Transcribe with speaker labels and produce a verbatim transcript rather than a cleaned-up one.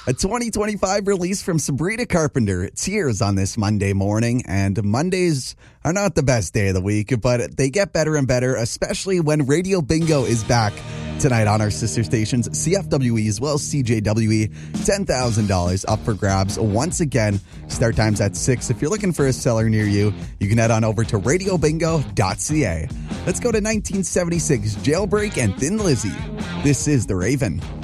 Speaker 1: A twenty twenty-five release from Sabrina Carpenter. It's Tears on this Monday morning, and Mondays are not the best day of the week, but they get better and better, especially when Radio Bingo is back tonight on our sister stations, C F W E as well as C J W E. ten thousand dollars up for grabs once again. Start times at six. If you're looking for a seller near you, you can head on over to radio bingo dot c a. Let's go to nineteen seventy-six, Jailbreak and Thin Lizzy. This is The Raven.